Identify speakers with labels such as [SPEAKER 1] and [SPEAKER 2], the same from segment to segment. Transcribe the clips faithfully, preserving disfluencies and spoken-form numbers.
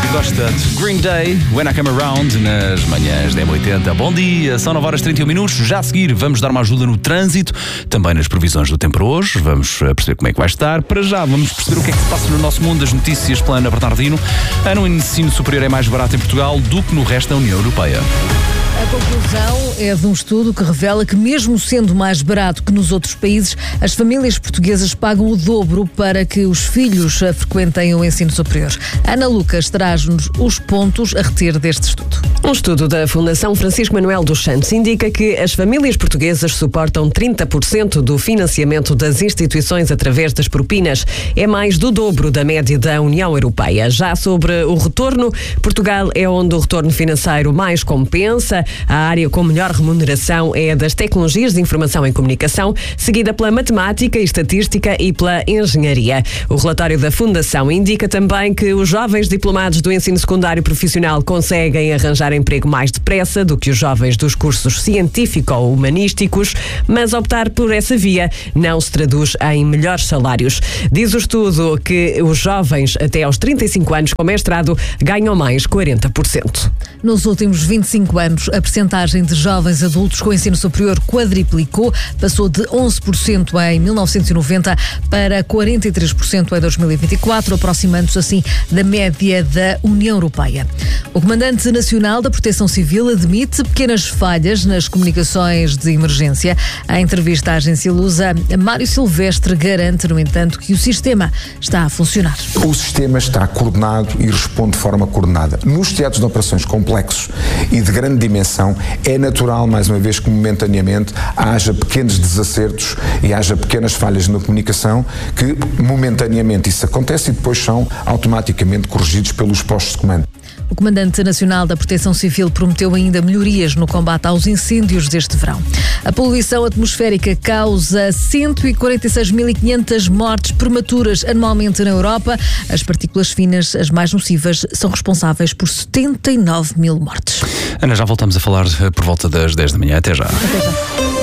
[SPEAKER 1] Gosto tanto. Green Day, When I Come Around, nas manhãs da M oitenta. Bom dia, são nove horas e trinta e um minutos. Já a seguir vamos dar uma ajuda no trânsito, também nas previsões do tempo para hoje. Vamos perceber como é que vai estar. Para já vamos perceber o que é que se passa no nosso mundo das notícias pela Ana Bernardino. Ano ensino superior é mais barato em Portugal do que no resto da União Europeia.
[SPEAKER 2] A conclusão é de um estudo que revela que, mesmo sendo mais barato que nos outros países, as famílias portuguesas pagam o dobro para que os filhos frequentem o ensino superior. Ana Lucas traz-nos os pontos a reter deste estudo.
[SPEAKER 3] Um estudo da Fundação Francisco Manuel dos Santos indica que as famílias portuguesas suportam trinta por cento do financiamento das instituições através das propinas. É mais do dobro da média da União Europeia. Já sobre o retorno, Portugal é onde o retorno financeiro mais compensa. A área com melhor remuneração é a das tecnologias de informação e comunicação, seguida pela matemática e estatística e pela engenharia. O relatório da Fundação indica também que os jovens diplomados do ensino secundário profissional conseguem arranjar emprego mais depressa do que os jovens dos cursos científico ou humanísticos, mas optar por essa via não se traduz em melhores salários. Diz o estudo que os jovens até aos trinta e cinco anos com mestrado ganham mais quarenta por cento.
[SPEAKER 2] Nos últimos vinte e cinco anos, a percentagem de jovens adultos com ensino superior quadriplicou, passou de onze por cento em mil novecentos e noventa para quarenta e três por cento em dois mil e vinte e quatro, aproximando-se assim da média da União Europeia. O Comandante Nacional da Proteção Civil admite pequenas falhas nas comunicações de emergência. Em entrevista à agência Lusa, Mário Silvestre garante, no entanto, que o sistema está a funcionar.
[SPEAKER 4] O sistema está coordenado e responde de forma coordenada. Nos teatros de operações complexos e de grande dimensão, é natural, mais uma vez, que momentaneamente haja pequenos desacertos e haja pequenas falhas na comunicação, que momentaneamente isso acontece e depois são automaticamente corrigidos pelos postos de comando.
[SPEAKER 2] O Comandante Nacional da Proteção Civil prometeu ainda melhorias no combate aos incêndios deste verão. A poluição atmosférica causa cento e quarenta e seis mil e quinhentas mortes prematuras anualmente na Europa. As partículas finas, as mais nocivas, são responsáveis por setenta e nove mil mortes.
[SPEAKER 1] Ana, já voltamos a falar por volta das dez da manhã. Até já.
[SPEAKER 2] Até já.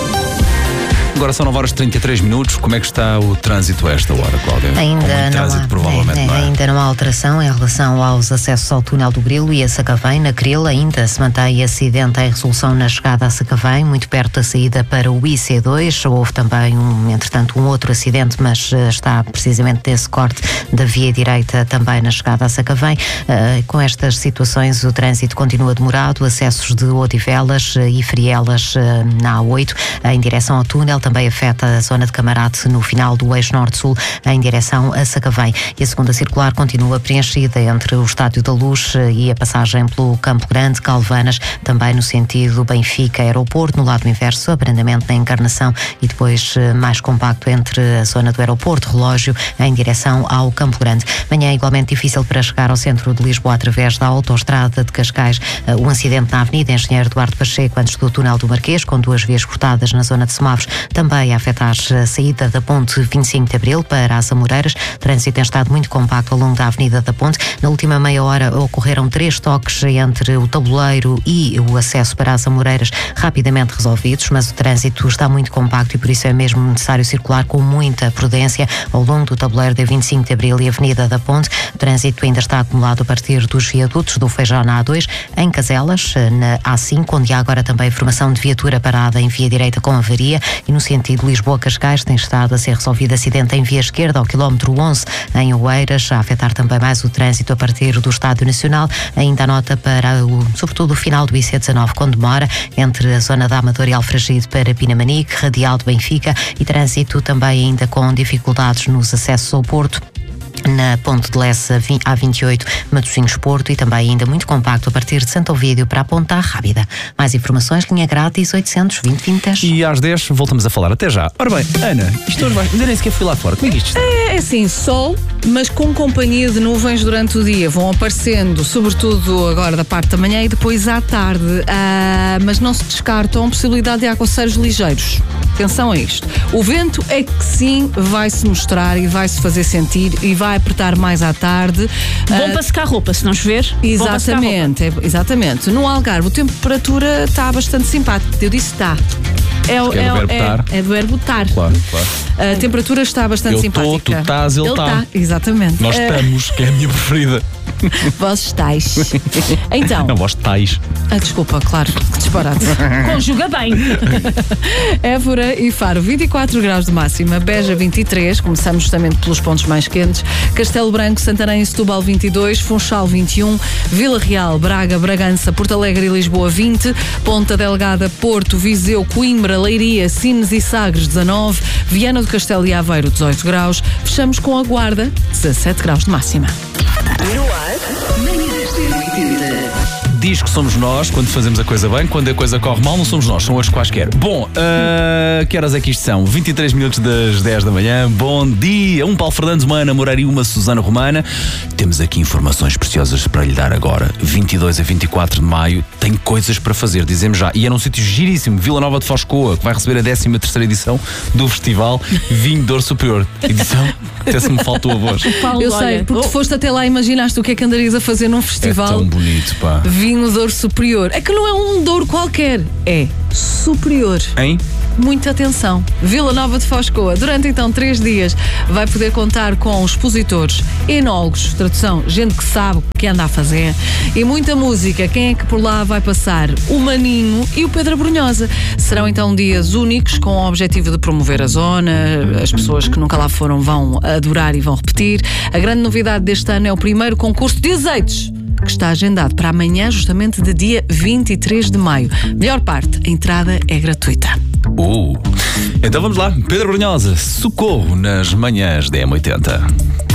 [SPEAKER 1] Agora são nove horas e trinta e três minutos. Como é que está o trânsito a esta hora, Cláudia?
[SPEAKER 5] Ainda
[SPEAKER 1] Com muito
[SPEAKER 5] não
[SPEAKER 1] trânsito,
[SPEAKER 5] há,
[SPEAKER 1] provavelmente,
[SPEAKER 5] é,
[SPEAKER 1] não é?
[SPEAKER 5] Ainda não há alteração em relação aos acessos ao túnel do Grilo e a Sacavém. Na Cril ainda se mantém acidente em resolução na chegada a Sacavém, muito perto da saída para o I C dois. Houve também, um, entretanto, um outro acidente, mas uh, está precisamente desse corte da via direita também na chegada a Sacavém. Uh, com estas situações, o trânsito continua demorado. Acessos de Odivelas uh, e Frielas uh, na A oito em direção ao túnel também afeta a zona de Camarate no final do eixo norte-sul em direção a Sacavém. E a segunda circular continua preenchida entre o Estádio da Luz e a passagem pelo Campo Grande, Calvanas, também no sentido Benfica-Aeroporto, no lado inverso, abrandamento na Encarnação e depois mais compacto entre a zona do Aeroporto, Relógio, em direção ao Campo Grande. Manhã igualmente difícil para chegar ao centro de Lisboa através da autoestrada de Cascais. Um acidente na Avenida Engenheiro Eduardo Pacheco, antes do túnel do Marquês, com duas vias cortadas na zona de Semáforos, também a afetar a saída da ponte vinte e cinco de Abril para as Amoreiras. O trânsito tem estado muito compacto ao longo da Avenida da Ponte. Na última meia hora ocorreram três toques entre o tabuleiro e o acesso para as Amoreiras, rapidamente resolvidos, mas o trânsito está muito compacto e por isso é mesmo necessário circular com muita prudência ao longo do tabuleiro da vinte e cinco de Abril e Avenida da Ponte. O trânsito ainda está acumulado a partir dos viadutos do Feijão na A dois, em Caselas, na A cinco, onde há agora também formação de viatura parada em via direita com avaria, e no sentido Lisboa-Cascais tem estado a ser resolvido acidente em via esquerda ao quilómetro onze em Oeiras, a afetar também mais o trânsito a partir do Estádio Nacional. Ainda a nota para o, sobretudo o final do I C dezanove, com demora entre a zona da Amadora e Alfragide para Pinamanique, Radial de Benfica, e trânsito também ainda com dificuldades nos acessos ao Porto, na Ponte de Lessa A vinte e oito, Matosinhos Porto, e também ainda muito compacto a partir de Santo Ovídio para a Ponta Rábida. Mais informações, linha grátis oitocentos, vinte, vinte.
[SPEAKER 1] E às dez voltamos a falar. Até já. Ora bem, Ana, isto hoje vai... ainda nem sequer fui lá fora. Como é que isto está?
[SPEAKER 2] É, é assim, sol, mas com companhia de nuvens durante o dia. Vão aparecendo, sobretudo agora da parte da manhã e depois à tarde. Ah, mas não se descartam a possibilidade de aguaceiros ligeiros. Atenção a isto. O vento é que sim vai-se mostrar e vai-se fazer sentir e vai apertar mais à tarde.
[SPEAKER 6] Bom
[SPEAKER 2] uh,
[SPEAKER 6] para secar roupa, se não chover.
[SPEAKER 2] Exatamente, é, exatamente. No Algarve, a temperatura está bastante simpática. Eu disse está.
[SPEAKER 1] É, o, é,
[SPEAKER 6] é,
[SPEAKER 1] do verbo estar.
[SPEAKER 6] É, é do verbo estar.
[SPEAKER 1] Claro, claro.
[SPEAKER 6] A temperatura está bastante
[SPEAKER 1] eu
[SPEAKER 6] simpática.
[SPEAKER 1] Eu estou, tu estás, ele está.
[SPEAKER 6] Tá, exatamente.
[SPEAKER 1] Nós estamos, que é a minha preferida.
[SPEAKER 6] Vós estáis. Então.
[SPEAKER 1] Não, vós estáis.
[SPEAKER 6] Ah, desculpa, claro, que disparate. Conjuga bem. Évora e Faro, vinte e quatro graus de máxima. Beja, vinte e três. Começamos justamente pelos pontos mais quentes. Castelo Branco, Santarém e Setúbal, vinte e dois. Funchal, vinte e um. Vila Real, Braga, Bragança, Porto Alegre e Lisboa, vinte. Ponta Delgada, Porto, Viseu, Coimbra, Leiria, Sines e Sagres, dezanove. Viana do Castelo e Aveiro, dezoito graus. Fechamos com a Guarda, dezassete graus de máxima.
[SPEAKER 1] Diz que somos nós quando fazemos a coisa bem, quando a coisa corre mal, não somos nós, são as quaisquer. Bom, uh, que horas é que isto são? vinte e três minutos das dez da manhã. Bom dia! Um Paulo Fernandes, uma Ana Moreira e uma Susana Romana. Temos aqui informações preciosas para lhe dar agora. vinte e dois a vinte e quatro de maio tem coisas para fazer, dizemos já. E é num sítio giríssimo, Vila Nova de Foscoa, que vai receber a décima terceira edição do Festival Vinho Douro Superior. Edição, até se me faltou a voz.
[SPEAKER 6] Paulo, eu sei, porque tu foste até lá e imaginaste o que é que andarias a fazer num festival.
[SPEAKER 1] É tão bonito, pá.
[SPEAKER 6] Vinho Douro Superior. É que não é um Douro qualquer, é superior.
[SPEAKER 1] Hein?
[SPEAKER 6] Muita atenção. Vila Nova de Foscoa. Durante então três dias vai poder contar com expositores, enólogos, tradução, gente que sabe o que anda a fazer, e muita música. Quem é que por lá vai passar? O Maninho e o Pedro Brunhosa. Serão então dias únicos com o objetivo de promover a zona. As pessoas que nunca lá foram vão adorar e vão repetir. A grande novidade deste ano é o primeiro concurso de azeites, que está agendado para amanhã, justamente de dia vinte e três de maio. Melhor parte, a entrada é gratuita.
[SPEAKER 1] Uh. Então vamos lá, Pedro Brunhosa, Socorro nas manhãs da M oitenta.